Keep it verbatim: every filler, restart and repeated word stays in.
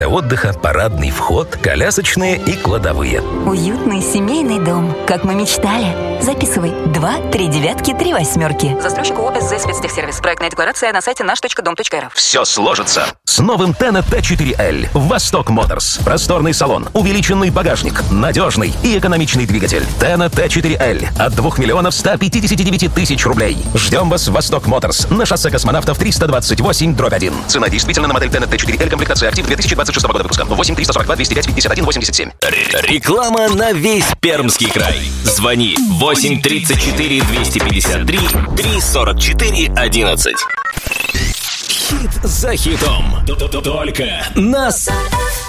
отдыха парадный вход, колясочные и кладовые. Уютный семейный дом, как мы мечтали. Записывай. Два, три девятки, три восьмерки. Застройщик ООО «СЗ Спецтехсервис». Проектная декларация на сайте наш точка дом точка эр эф. Все сложится. С новым Тена Т четыре Л. Восток Моторс. Просторный салон, увеличенный багажник, надежный и экономичный двигатель. Тена Т четыре Л. От двух миллионов ста пятидесяти девяти тысяч рублей. Ждем вас в Восток Моторс. На шоссе Космонавтов триста двадцать восемь дробь один. Цена действительно на модель Тена Т четыре Л. Комплектация «Актив» две тысячи двадцать шестого года выпуска. восемь триста сорок два двести пять пятьдесят один восемьдесят семь. Реклама на весь Пермский край. Звони восемь тридцать четыре двести пятьдесят три триста сорок четыре одиннадцать. Хит за хитом. Только на